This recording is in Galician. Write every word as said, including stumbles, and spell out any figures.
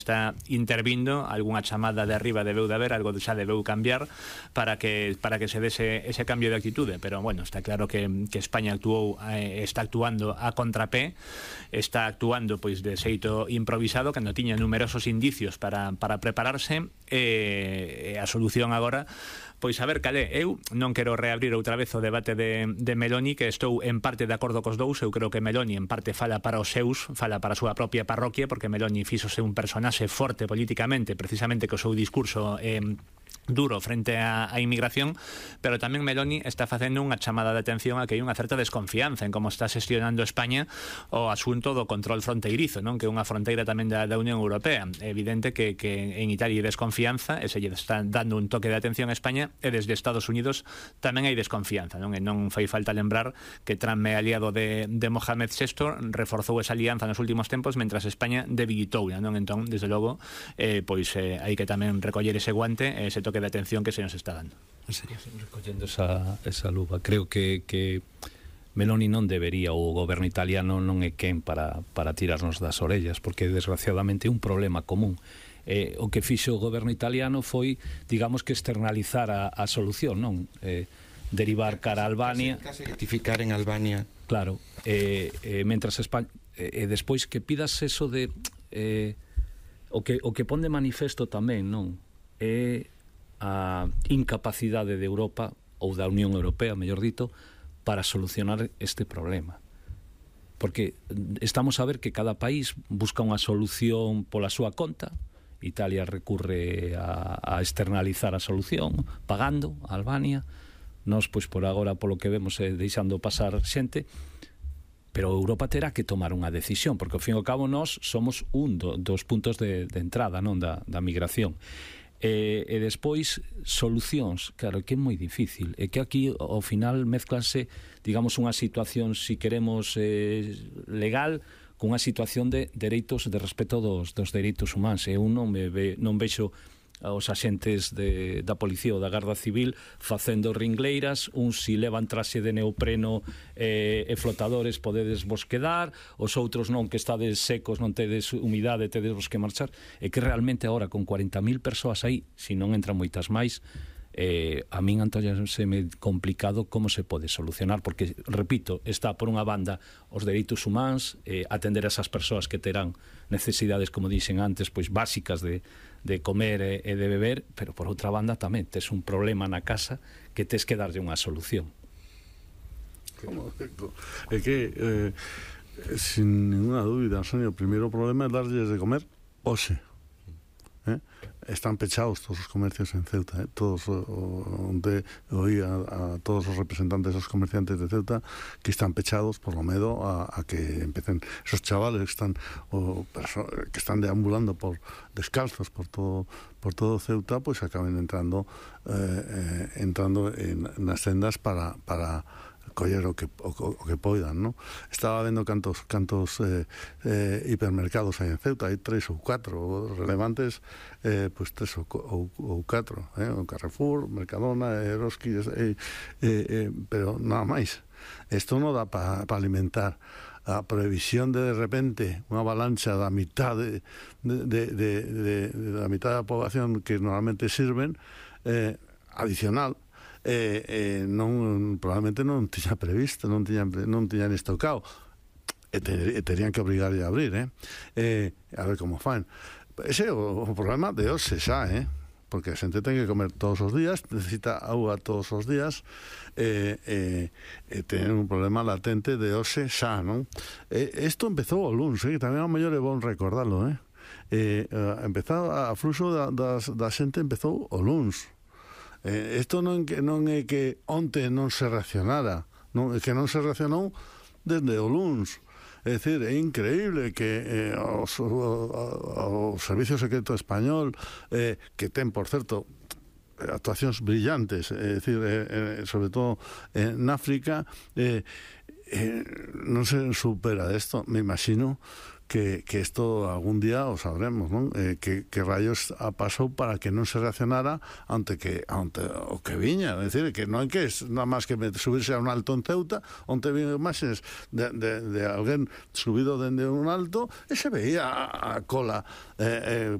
está intervindo, algunha chamada de arriba debeu de haber, algo xa debeu cambiar para que para que se dese ese cambio de actitude, pero bueno, está claro que, que España actuou, eh, está actuando a contrapé, está actuando pois de xeito improvisado, cando tiña numerosos indicios para, para prepararse, e, e a solución agora pois a ver cal é. Eu non quero reabrir outra vez o debate de, de Meloni, que estou en parte de acordo cos dous. Eu creo que Meloni en parte fala para os seus, fala para a súa propia parroquia, porque Meloni fíxose un personaxe forte políticamente, precisamente co seu discurso eh, duro frente á, á inmigración, pero tamén Meloni está facendo unha chamada de atención a que hai unha certa desconfianza en como está xestionando España o asunto do control fronteirizo, non? Que é unha fronteira tamén da, da Unión Europea. É evidente que, que en Italia hai desconfianza, e se lle está dando un toque de atención a España, e desde Estados Unidos tamén hai desconfianza, non? E non fai falta lembrar que Trump é aliado de, de Mohamed sexto, reforzou esa alianza nos últimos tempos, mentras España debilitou, non? Entón, desde logo, eh, pois eh, hai que tamén recoller ese guante, ese toque de atención que se nos está dando. En serio, recollendo esa, esa luva, creo que, que Meloni non debería, o goberno italiano non é quen para, para tirarnos das orellas, porque desgraciadamente é un problema común. Eh, o que fixo o goberno italiano foi, digamos, que externalizar a, a solución, non? Eh, derivar cara a Albania, case, case rectificar en Albania, claro, eh, eh, mentras España, e eh, despois que pidas eso de eh, o que o que pon de manifesto tamén, non? É a incapacidade de Europa ou da Unión Europea, mellor dito, para solucionar este problema. Porque estamos a ver que cada país busca unha solución pola súa conta. Italia recurre a, a externalizar a solución pagando a Albania. Nós, pois, por agora, polo que vemos, é deixando pasar xente, pero Europa terá que tomar unha decisión, porque ao fin e ao cabo nós somos un do, dos puntos de, de entrada, non, da, da migración. E, e despois solucións, claro, que é moi difícil, é que aquí ao final mezclanse, digamos, unha situación, si queremos, eh, legal, cunha situación de dereitos, de respeto dos, dos dereitos humanos. Eu non, me ve, non vexo os axentes de, da policía ou da Garda Civil facendo ringleiras, uns si levan traxe de neopreno eh, e flotadores podedes vos quedar, os outros non, que estades secos, non tedes humidade, tedes vos que marchar. É que realmente agora con cuarenta mil persoas aí, se non entran moitas máis, eh, a min antóllase-me complicado como se pode solucionar, porque, repito, está por unha banda os dereitos humanos, eh, atender a esas persoas que terán necesidades, como dixen antes, pois básicas de de comer e, e de beber, pero por outra banda tamén tes un problema na casa que tes que darlle unha solución. É que eh, sin ninguna dúbida, Antonio, o primeiro problema é darlles de comer hoxe. Eh? Están pechados todos os comercios en Ceuta, eh? Todos onde oí a, a todos os representantes dos comerciantes de Ceuta que están pechados por lo medo a, a que empecen esos chavales que están o, que están deambulando por descalzos por todo por todo Ceuta, pues acaben entrando eh, eh, entrando en nas sendas para para coller o que, o, o que poidan, ¿no? Estaba vendo cantos cantos eh, eh, hipermercados hai en Ceuta, hai tres ou catro relevantes, eh, pues tres ou, ou, ou catro, eh? O Carrefour, Mercadona, Eroski, eh, eh, eh, pero nada máis. Isto non dá para pa alimentar a previsión de de repente unha avalancha da mitad de, de, de, de, de, de la mitad da población que normalmente sirven, eh, adicional, Eh, eh, non, probablemente non tiña previsto, non tiñan, non tiñan estocado, e, te, e terían que obrigar a abrir, eh? Eh, a ver como fan. Ese é o, o problema de hoxe xa, eh? Porque a xente ten que comer todos os días, necesita auga todos os días, e eh, eh, eh, ten un problema latente de hoxe xa, non? Eh, isto empezou o luns, eh? Que tamén ao mellor é bon recordarlo, eh? Eh, eh, empezou a fluxo da, da, da xente empezou o luns. Eh, isto non, non é que onte non se reaccionara, non, é que non se reaccionou desde o luns. É dicir, é increíble que eh, os, o, o, o Servicio Secreto Español, eh, que ten, por certo, actuacións brillantes, é dicir, eh, eh, sobre todo en África, eh, eh, non se supera isto. Me imagino que, que esto algún día o sabremos, ¿no? Eh, que, que rayos ha pasado para que non se reaccionara ante que ante o que viña, é dicir, que non hai que nada máis que subirse a un alto en Ceuta, onde viñen imaxes de, de, de alguén subido dende un alto e se veía a, a cola eh, eh,